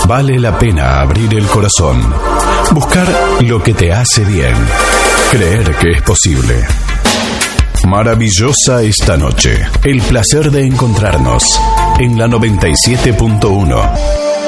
Vale la pena abrir el corazón, buscar lo que te hace bien, creer que es posible. Maravillosa esta noche. El placer de encontrarnos en la 97.1.